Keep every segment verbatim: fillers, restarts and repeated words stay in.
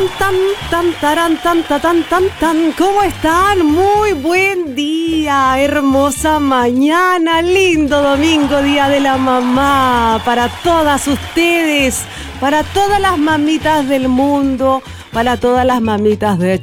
tan, tan, taran, tan, tan, tan, tan, tan. ¿Cómo están? Muy buen día, hermosa mañana, lindo domingo, día de la mamá, para todas ustedes, para todas las mamitas del mundo, para todas las mamitas de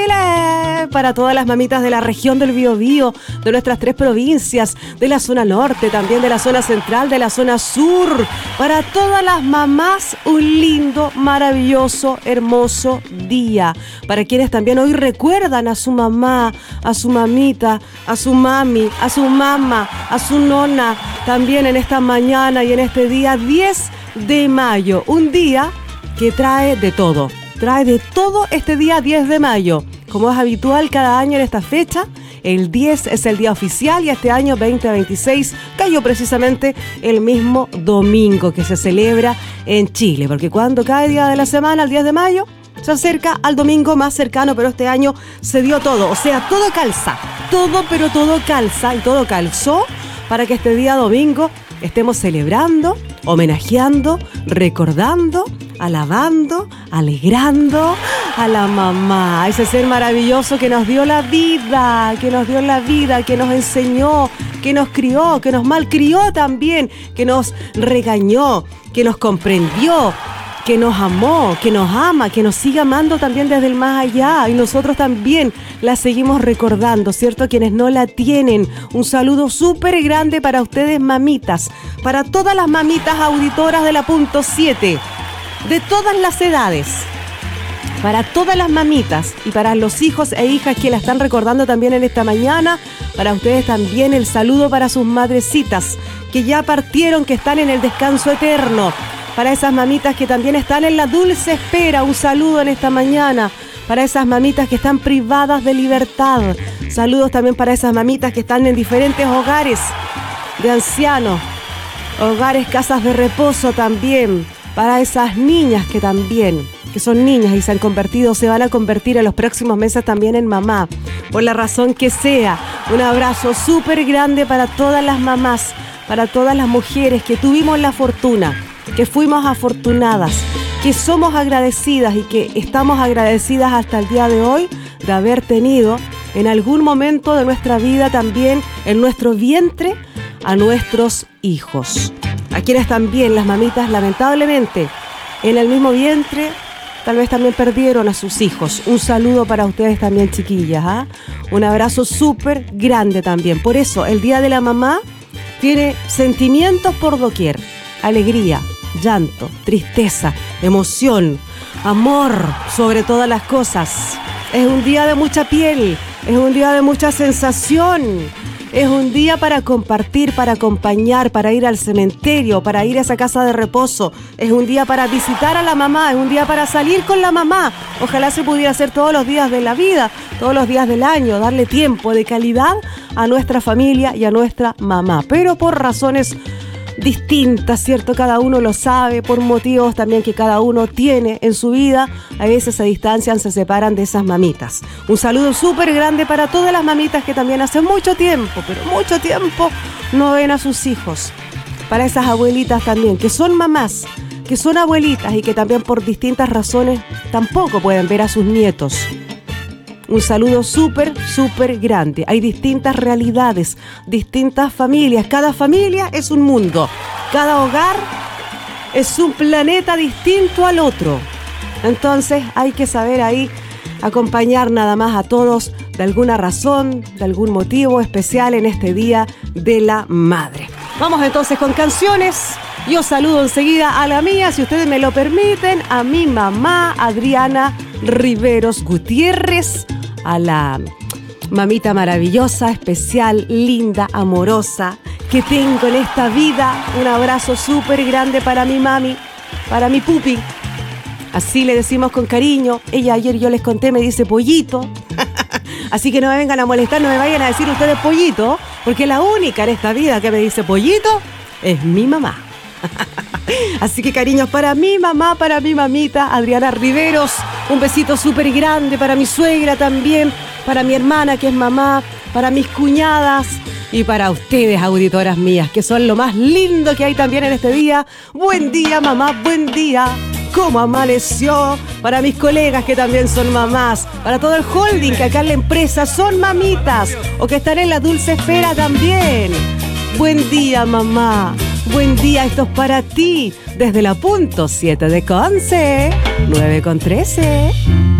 Chile, para todas las mamitas de la región del Biobío, de nuestras tres provincias, de la zona norte, también de la zona central, de la zona sur, para todas las mamás, un lindo, maravilloso, hermoso día. Para quienes también hoy recuerdan a su mamá, a su mamita, a su mami, a su mamá, a su nona, también en esta mañana y en este día diez de mayo, un día que trae de todo. Trae de todo este día diez de mayo. Como es habitual cada año en esta fecha, el diez es el día oficial y este año veinte veintiséis cayó precisamente el mismo domingo que se celebra en Chile. Porque cuando cae día de la semana, el diez de mayo, se acerca al domingo más cercano, pero este año se dio todo. O sea, todo calza. Todo, pero todo calza y todo calzó para que este día domingo estemos celebrando, homenajeando, recordando, alabando, alegrando a la mamá, a ese ser maravilloso que nos dio la vida, que nos dio la vida, que nos enseñó, que nos crió, que nos malcrió también, que nos regañó, que nos comprendió, que nos amó, que nos ama, que nos sigue amando también desde el más allá, y nosotros también la seguimos recordando, ¿cierto? Quienes no la tienen, un saludo súper grande para ustedes, mamitas, para todas las mamitas auditoras de la punto siete, de todas las edades, para todas las mamitas y para los hijos e hijas que la están recordando también en esta mañana, para ustedes también el saludo para sus madrecitas que ya partieron, que están en el descanso eterno, para esas mamitas que también están en la dulce espera, un saludo en esta mañana, para esas mamitas que están privadas de libertad, saludos también para esas mamitas que están en diferentes hogares de ancianos, hogares, casas de reposo también, para esas niñas que también, que son niñas y se han convertido, se van a convertir en los próximos meses también en mamá, por la razón que sea. Un abrazo súper grande para todas las mamás, para todas las mujeres que tuvimos la fortuna, que fuimos afortunadas, que somos agradecidas y que estamos agradecidas hasta el día de hoy de haber tenido en algún momento de nuestra vida también en nuestro vientre a nuestros hijos. A quienes también las mamitas lamentablemente en el mismo vientre tal vez también perdieron a sus hijos. Un saludo para ustedes también, chiquillas, ¿eh? Un abrazo súper grande también. Por eso el Día de la Mamá tiene sentimientos por doquier, alegría, llanto, tristeza, emoción, amor sobre todas las cosas. Es un día de mucha piel, es un día de mucha sensación, es un día para compartir, para acompañar, para ir al cementerio, para ir a esa casa de reposo, es un día para visitar a la mamá, es un día para salir con la mamá. Ojalá se pudiera hacer todos los días de la vida, todos los días del año, darle tiempo de calidad a nuestra familia y a nuestra mamá, pero por razones distintas, ¿cierto? Cada uno lo sabe, por motivos también que cada uno tiene en su vida, a veces se distancian, se separan de esas mamitas. Un saludo súper grande para todas las mamitas que también hace mucho tiempo, pero mucho tiempo no ven a sus hijos. Para esas abuelitas también, que son mamás, que son abuelitas y que también por distintas razones tampoco pueden ver a sus nietos. Un saludo súper, súper grande. Hay distintas realidades, distintas familias. Cada familia es un mundo. Cada hogar es un planeta distinto al otro. Entonces hay que saber ahí acompañar nada más a todos de alguna razón, de algún motivo especial en este Día de la Madre. Vamos entonces con canciones. Yo saludo enseguida a la mía, si ustedes me lo permiten, a mi mamá Adriana Riveros Gutiérrez, a la mamita maravillosa, especial, linda, amorosa que tengo en esta vida. Un abrazo súper grande para mi mami, para mi pupi. Así le decimos con cariño. Ella ayer yo les conté, me dice pollito. Así que no me vengan a molestar, no me vayan a decir ustedes pollito, porque la única en esta vida que me dice pollito es mi mamá. Así que cariños para mi mamá, para mi mamita Adriana Riveros, un besito súper grande para mi suegra también, para mi hermana que es mamá, para mis cuñadas y para ustedes, auditoras mías, que son lo más lindo que hay también en este día. Buen día, mamá, buen día. cómo amaneció. Para mis colegas que también son mamás. Para todo el holding que acá en la empresa son mamitas. O que están en la dulce espera también. Buen día, mamá. Buen día, esto es para ti. Desde la punto siete de Conce, nueve con trece.